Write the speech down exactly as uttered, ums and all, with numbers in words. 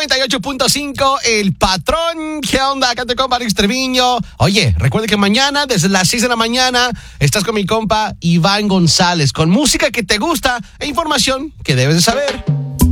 noventa y ocho punto cinco, El Patrón. ¿Qué onda? Acá te compa Alex Treviño. Oye, recuerda que mañana, desde las seis de la mañana, estás con mi compa Iván González, con música que te gusta e información que debes de saber.